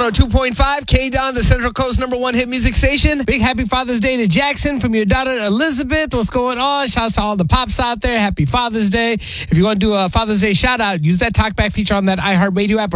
102.5 K-Don, the Central Coast #1 hit music station. Big happy Father's Day to Jackson from your daughter Elizabeth. What's going on? Shouts to all the pops out there. Happy Father's Day. If you want to do a Father's Day shout out, use that talkback feature on that iHeartRadio app.